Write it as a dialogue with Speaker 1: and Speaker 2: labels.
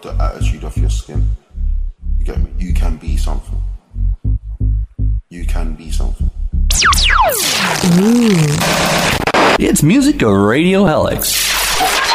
Speaker 1: the attitude of your skin. You get me? You can be something. You can be something.
Speaker 2: It's Music Radio Helix.